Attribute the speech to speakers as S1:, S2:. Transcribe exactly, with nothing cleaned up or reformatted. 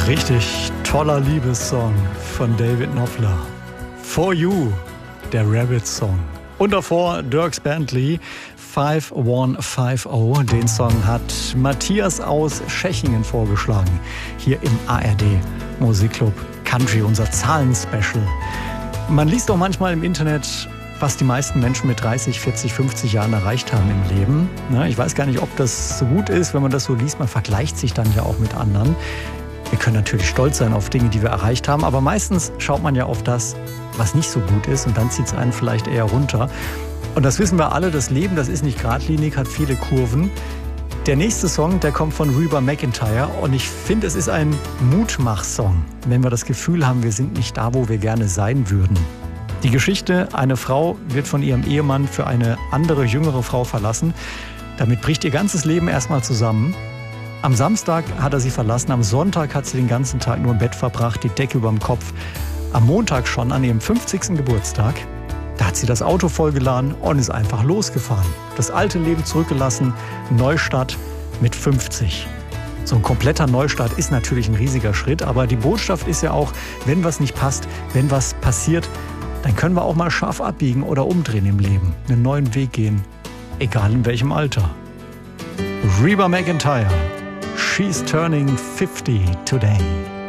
S1: Richtig toller Liebessong von David Knopfler. For You, der Rabbit-Song. Und davor Dierks Bentley, fünf eins fünf null. Den Song hat Matthias aus Tschechien vorgeschlagen. Hier im A R D Musikclub Country, unser Zahlen-Special. Man liest doch manchmal im Internet, was die meisten Menschen mit dreißig, vierzig, fünfzig Jahren erreicht haben im Leben. Ich weiß gar nicht, ob das so gut ist, wenn man das so liest. Man vergleicht sich dann ja auch mit anderen. Wir können natürlich stolz sein auf Dinge, die wir erreicht haben, aber meistens schaut man ja auf das, was nicht so gut ist, und dann zieht es einen vielleicht eher runter. Und das wissen wir alle, das Leben, das ist nicht geradlinig, hat viele Kurven. Der nächste Song, der kommt von Reba McEntire, und ich finde, es ist ein Mutmach-Song, wenn wir das Gefühl haben, wir sind nicht da, wo wir gerne sein würden. Die Geschichte: Eine Frau wird von ihrem Ehemann für eine andere, jüngere Frau verlassen. Damit bricht ihr ganzes Leben erstmal zusammen. Am Samstag hat er sie verlassen, am Sonntag hat sie den ganzen Tag nur im Bett verbracht, die Decke über dem Kopf. Am Montag schon, an ihrem fünfzigsten Geburtstag, da hat sie das Auto vollgeladen und ist einfach losgefahren. Das alte Leben zurückgelassen, Neustart mit fünfzig. So ein kompletter Neustart ist natürlich ein riesiger Schritt, aber die Botschaft ist ja auch, wenn was nicht passt, wenn was passiert, dann können wir auch mal scharf abbiegen oder umdrehen im Leben, einen neuen Weg gehen, egal in welchem Alter. Reba McEntire. She's turning fifty today.